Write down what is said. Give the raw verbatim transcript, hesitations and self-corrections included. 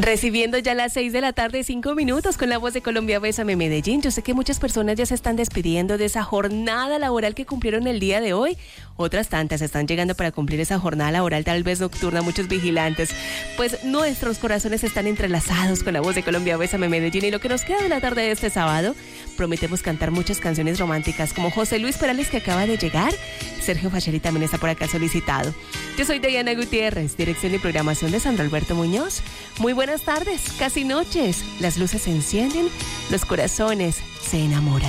Recibiendo ya las seis de la tarde, cinco minutos, con la voz de Colombia, Bésame Medellín. Yo sé que muchas personas ya se están despidiendo de esa jornada laboral que cumplieron el día de hoy. Otras tantas están llegando para cumplir esa jornada laboral, tal vez nocturna, muchos vigilantes. Pues nuestros corazones están entrelazados con la voz de Colombia, Bésame Medellín. Y lo que nos queda de la tarde de este sábado, prometemos cantar muchas canciones románticas, como José Luis Perales, que acaba de llegar. Sergio Facheri también está por acá solicitado. Yo soy Diana Gutiérrez, dirección y programación de Sandro Alberto Muñoz. Muy buenas tardes, casi noches. Las luces se encienden, los corazones se enamoran.